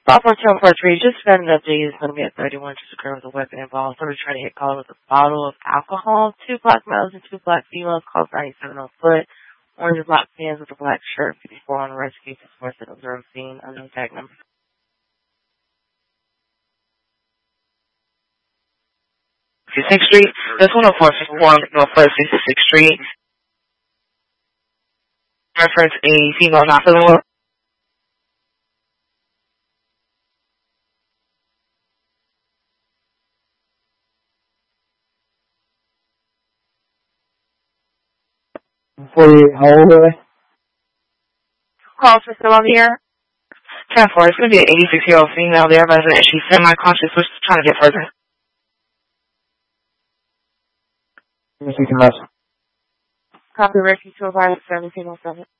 Sophomore Tail Part 3, just got an update. It's going to be at 31, just occurring with a weapon involved. Somebody trying to hit caller with a bottle of alcohol. 2 black males and 2 black females, called 97 on foot. Orange and black pants with a black shirt, 54 on the rescue, 64 0 scene, unknown tag number. 56th Street, that's 104 Northwest 66th Street. Reference a female not feeling well. How old are they? Calls for still on the air. 10-4, it's going to be an 86-year-old female there, resident. She's semi-conscious, we're trying to get further. Copy, rescue to a virus 1707.